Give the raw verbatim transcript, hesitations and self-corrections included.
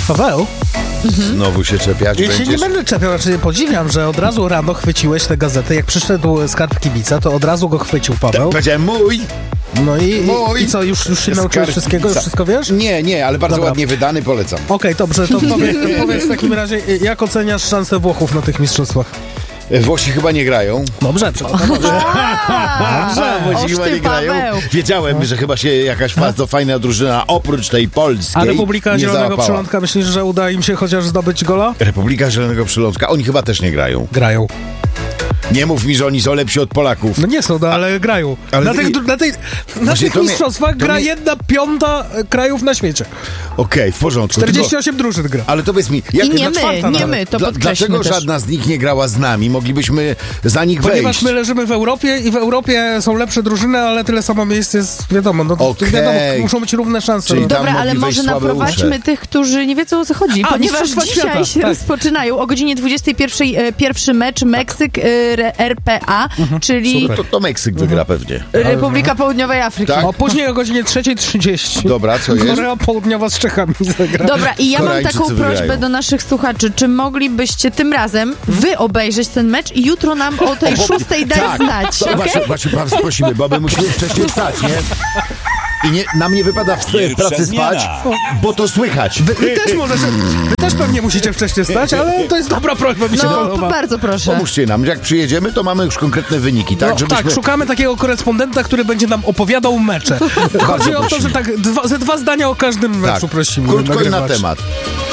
Paweł? Znowu się czepiać Ja się będziesz? nie będę czepiał, znaczy podziwiam, że od razu rano chwyciłeś tę gazetę. Jak przyszedł skarb kibica, to od razu go chwycił Paweł. Powiedziałem mój. No i, Mój. i, i co, już, już się Skarb nauczyłeś wszystkiego? Już kibica. wszystko wiesz? Nie, nie, ale bardzo Dobra. ładnie wydany, polecam. Okej, dobrze, to powiedz, powiedz w takim razie, jak oceniasz szanse Włochów na tych mistrzostwach? Włosi chyba nie grają. Dobrze, przepraszam. Dobrze, Włosi Oż chyba ty, nie grają. Paweł. Wiedziałem, że chyba się jakaś bardzo fajna drużyna oprócz tej polskiej A Republika nie Zielonego załapała. Przylądka, myślisz, że uda im się chociaż zdobyć gola? Republika Zielonego Przylądka, oni chyba też nie grają. Grają. Nie mów mi, że oni są lepsi od Polaków. No nie są, no, ale grają. ale na ty- tych, na tej, na Właśnie tych to mnie- mistrzostwach to gra mnie- jedna piąta e, krajów na świecie. Okej, w porządku. czterdzieści osiem drużyn gra. Ale to powiedz mi, jak I nie na my, czwarta nie nawet. my, to Dla, podkreślmy dlaczego też. żadna z nich nie grała z nami? Moglibyśmy za nich Ponieważ wejść. my leżymy w Europie i w Europie są lepsze drużyny, ale tyle samo miejsc jest, wiadomo, no to Okej. wiadomo, muszą być równe szanse. Czyli No. tam Dobra, mogli ale wejść może słabe naprowadźmy usze. tych, którzy nie wiedzą, o co chodzi, A, ponieważ Mistrzostwa dzisiaj Świata, się tak. rozpoczynają o godzinie dwudziestej pierwszej e, pierwszy mecz Meksyk e, R P A, czyli To, to Meksyk wygra pewnie. Republika Południowej Afryki. Tak? O, później o godzinie trzeciej trzydzieści. Dobra, co jest? Korea Południowa z Czechami zagra. Dobra, i ja mam Koreańczycy taką prośbę wygrają. do naszych słuchaczy, czy moglibyście tym razem wy obejrzeć ten mecz i jutro nam o tej szóstej dać Tak, znać, to okej? właśnie, właśnie bardzo prosimy, bo my musimy wcześniej wstać, nie? I nie, nam nie wypada w Pierwsza pracy zmiana. spać, bo to słychać. Wy, wy też możecie, wy też pewnie musicie wcześniej stać, ale to jest dobra prośba, mi się No, podoba. bardzo proszę. Pomóżcie nam, jak przyjedziemy, to mamy już konkretne wyniki, tak? No, Żebyśmy... tak, szukamy takiego korespondenta, który będzie nam opowiadał mecze. Chodzi o to, prosimy. że tak dwa, ze dwa zdania o każdym Tak, meczu prosimy. krótko i na nagrywać. temat.